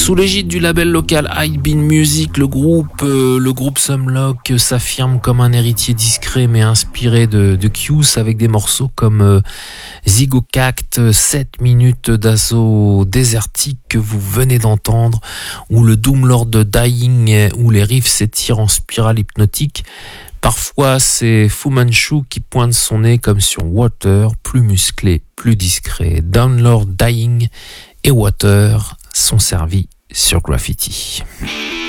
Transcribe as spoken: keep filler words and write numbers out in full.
Sous l'égide du label local High Bean Music, le groupe, euh, le groupe Sumlock s'affirme comme un héritier discret mais inspiré de, de Kyuss, avec des morceaux comme euh, Zygocact, sept minutes d'assaut désertique que vous venez d'entendre, ou le Doomlord Dying, où les riffs s'étirent en spirale hypnotique. Parfois, c'est Fu Manchu qui pointe son nez comme sur Water, plus musclé, plus discret. Downlord Dying et Water sont servis sur Graffiti.